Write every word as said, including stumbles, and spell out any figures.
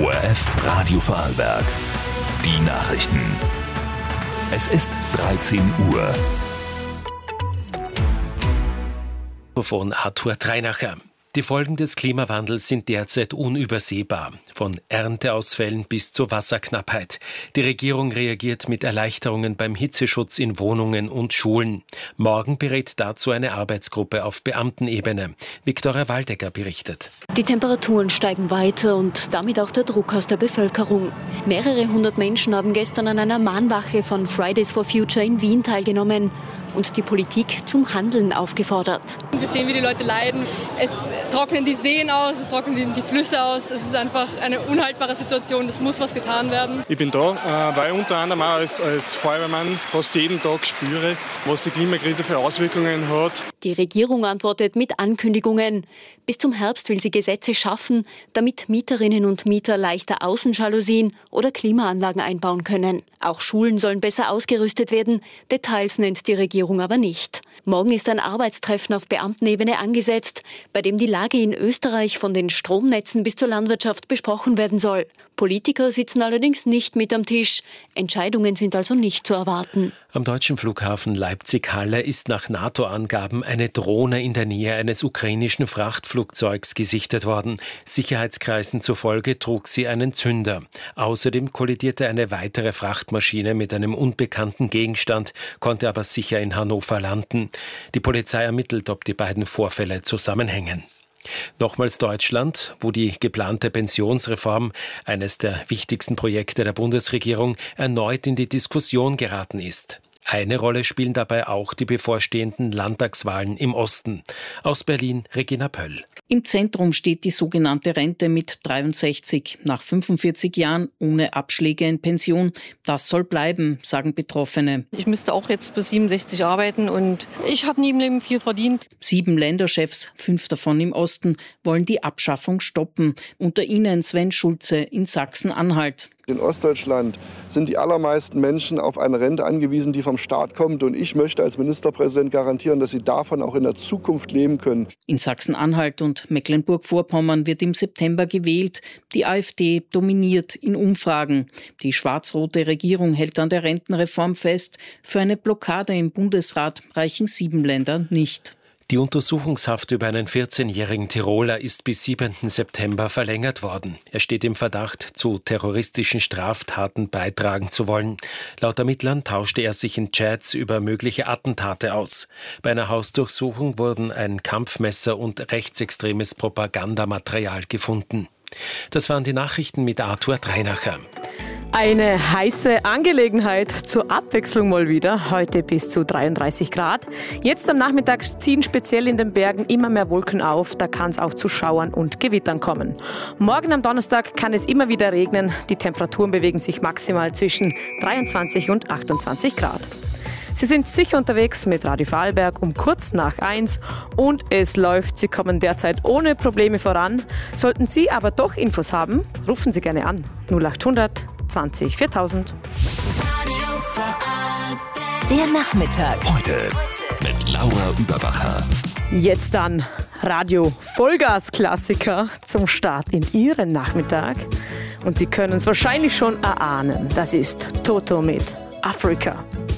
O R F Radio Vorarlberg. Die Nachrichten. Es ist dreizehn Uhr. Von Arthur Treinacher. Die Folgen des Klimawandels sind derzeit unübersehbar. Von Ernteausfällen bis zur Wasserknappheit. Die Regierung reagiert mit Erleichterungen beim Hitzeschutz in Wohnungen und Schulen. Morgen berät dazu eine Arbeitsgruppe auf Beamtenebene. Viktoria Waldecker berichtet. Die Temperaturen steigen weiter und damit auch der Druck aus der Bevölkerung. Mehrere hundert Menschen haben gestern an einer Mahnwache von Fridays for Future in Wien teilgenommen und die Politik zum Handeln aufgefordert. Wir sehen, wie die Leute leiden. Es trocknen die Seen aus, es trocknen die Flüsse aus. Es ist einfach eine unhaltbare Situation. Es muss was getan werden. Ich bin da, weil ich unter anderem auch als, als Feuerwehrmann fast jeden Tag spüre, was die Klimakrise für Auswirkungen hat. Die Regierung antwortet mit Ankündigungen. Bis zum Herbst will sie Gesetze schaffen, damit Mieterinnen und Mieter leichter Außenjalousien oder Klimaanlagen einbauen können. Auch Schulen sollen besser ausgerüstet werden. Details nennt die Regierung aber nicht. Morgen ist ein Arbeitstreffen auf Beamtenebene angesetzt, bei dem die Lage in Österreich von den Stromnetzen bis zur Landwirtschaft besprochen werden soll. Politiker sitzen allerdings nicht mit am Tisch. Entscheidungen sind also nicht zu erwarten. Am deutschen Flughafen Leipzig-Halle ist nach NATO-Angaben eine Drohne in der Nähe eines ukrainischen Frachtflugzeugs gesichtet worden. Sicherheitskreisen zufolge trug sie einen Zünder. Außerdem kollidierte eine weitere Frachtmaschine mit einem unbekannten Gegenstand, konnte aber sicher in Hannover landen. Die Polizei ermittelt, ob die beiden Vorfälle zusammenhängen. Nochmals Deutschland, wo die geplante Pensionsreform, eines der wichtigsten Projekte der Bundesregierung, erneut in die Diskussion geraten ist. Eine Rolle spielen dabei auch die bevorstehenden Landtagswahlen im Osten. Aus Berlin Regina Pöll. Im Zentrum steht die sogenannte Rente mit dreiundsechzig. Nach fünfundvierzig Jahren ohne Abschläge in Pension. Das soll bleiben, sagen Betroffene. Ich müsste auch jetzt bis siebenundsechzig arbeiten und ich habe nie im Leben viel verdient. Sieben Länderchefs, fünf davon im Osten, wollen die Abschaffung stoppen. Unter ihnen Sven Schulze in Sachsen-Anhalt. In Ostdeutschland sind die allermeisten Menschen auf eine Rente angewiesen, die vom Staat kommt. Und ich möchte als Ministerpräsident garantieren, dass sie davon auch in der Zukunft leben können. In Sachsen-Anhalt und Mecklenburg-Vorpommern wird im September gewählt. Die AfD dominiert in Umfragen. Die schwarz-rote Regierung hält an der Rentenreform fest. Für eine Blockade im Bundesrat reichen sieben Länder nicht. Die Untersuchungshaft über einen vierzehnjährigen Tiroler ist bis siebenten September verlängert worden. Er steht im Verdacht, zu terroristischen Straftaten beitragen zu wollen. Laut Ermittlern tauschte er sich in Chats über mögliche Attentate aus. Bei einer Hausdurchsuchung wurden ein Kampfmesser und rechtsextremes Propagandamaterial gefunden. Das waren die Nachrichten mit Arthur Treinacher. Eine heiße Angelegenheit, zur Abwechslung mal wieder, heute bis zu dreiunddreißig Grad. Jetzt am Nachmittag ziehen speziell in den Bergen immer mehr Wolken auf, da kann es auch zu Schauern und Gewittern kommen. Morgen am Donnerstag kann es immer wieder regnen, die Temperaturen bewegen sich maximal zwischen dreiundzwanzig und achtundzwanzig Grad. Sie sind sicher unterwegs mit Radio Vorarlberg um kurz nach eins und es läuft. Sie kommen derzeit ohne Probleme voran. Sollten Sie aber doch Infos haben, rufen Sie gerne an. null achthundert zwanzig viertausend. Der Nachmittag. Heute mit Laura Überbacher. Jetzt dann Radio Vollgas-Klassiker zum Start in Ihren Nachmittag. Und Sie können es wahrscheinlich schon erahnen. Das ist Toto mit Afrika.